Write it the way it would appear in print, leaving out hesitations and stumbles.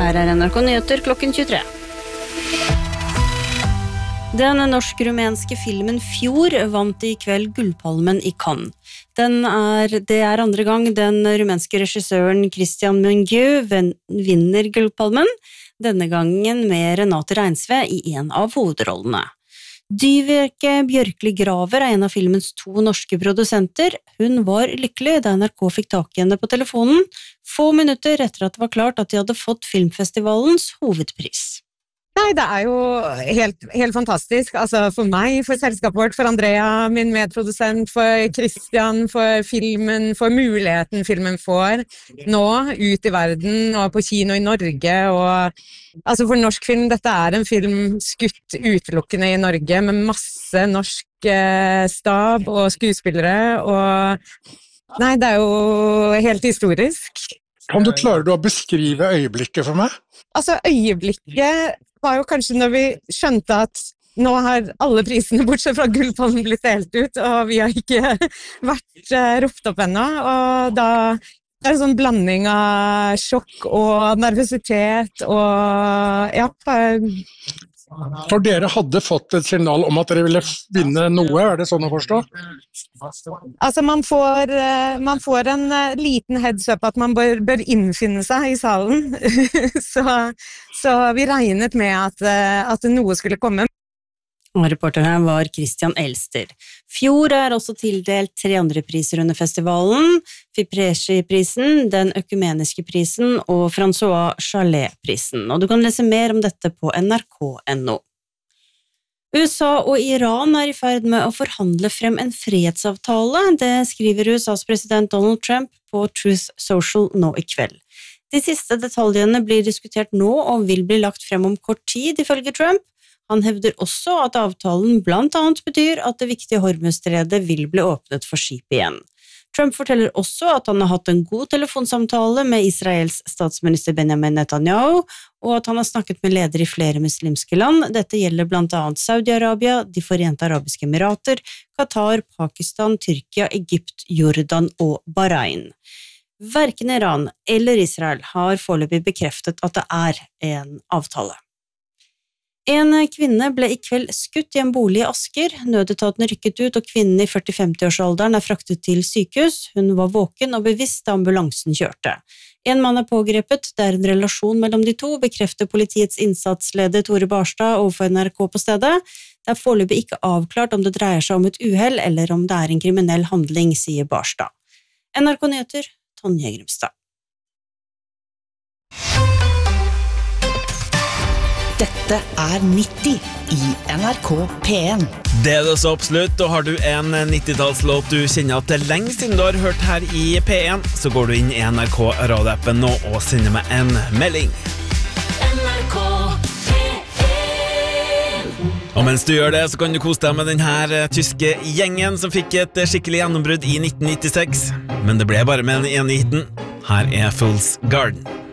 Her NRK Nyheter klokken 23. Den norsk-rumenske filmen Fjord vant I kveld Gullpalmen I Cannes. Det andre gang den rumenske regissøren Christian Mungiu vinner Gullpalmen, denne gangen med Renate Reinsve I en av hovedrollene. Dyveke Bjørkli Graver en av filmens 2 norske produsenter. Hun var lykkelig da NRK fikk tak I henne på telefonen, få minutter etter at det var klart at de hadde fått filmfestivalens hovedpris. Nei, det jo helt fantastisk, altså for meg, for selskapet vårt, for Andrea, min medprodusent, for Christian, for filmen, for muligheten filmen får nå, ut I verden og på kino I Norge, og altså for norsk film, dette en film skutt utelukkende I Norge, med masse norsk stab og skuespillere, og nei, det jo helt historisk. Kan du klare å beskrive øyeblikket for meg? Altså, øyeblikket var jo kanskje når vi skjønte at nå har alle prisene bortsett fra Gullpalmen blitt delt ut, og vi har ikke vært ropt opp ennå, og da det en sånn blanding av sjokk og nervøsitet, og ja. For dere hadde fått et signal om at dere ville vinne noe, det sånn å forstå? Altså man får en liten heads up at man bør innfinne seg I salen, så vi regnet med at noe skulle komme. Og reporter her var Christian Elster. Fjord også tildelt 3 andre priser under festivalen, Fipresci-prisen, den økumeniske prisen og François Chalet-prisen. Og du kan lese mer om dette på nrk.no. USA og Iran I ferd med å forhandle frem en fredsavtale, det skriver USAs president Donald Trump på Truth Social nå I kveld. De siste detaljene blir diskutert nå og vil bli lagt frem om kort tid, ifølge Trump. Han hevder også at avtalen blant annet betyr at det viktige Hormuzstredet vil bli åpnet for skip igjen. Trump forteller også at han har hatt en god telefonsamtale med Israels statsminister Benjamin Netanyahu, og at han har snakket med ledere I flere muslimske land. Dette gjelder blant annet Saudi-Arabia, De Forente Arabiske Emirater, Qatar, Pakistan, Tyrkia, Egypt, Jordan og Bahrain. Hverken Iran eller Israel har foreløpig bekreftet at det en avtale. En kvinne ble I kveld skutt I en bolig I Asker. Nødetaten rykket ut, og kvinnen I 40-50-årsalderen fraktet til sykehus. Hun var våken og bevisst da ambulansen kjørte. En mann pågrepet, det en relasjon mellom de to, bekrefter politiets innsatsleder Tore Barstad overfor NRK på stedet. Det foreløpig ikke avklart om det dreier seg om et uhell, eller om det en kriminell handling, sier Barstad. NRK Nyheter, Tonje Grimstad. Dette 90 I NRK P1. Det så absolutt, og har du en 90-tallslåt du kjenner at det lenge siden du har hørt her I P1, så går du inn I NRK radioappen nå og sender meg en melding. NRK P1. Og mens du gjør det, så kan du kose deg med denne tyske gjengen som fikk et skikkelig gjennombrudd I 1996. Men det ble bare med den ene hiten. Her Fool's Garden.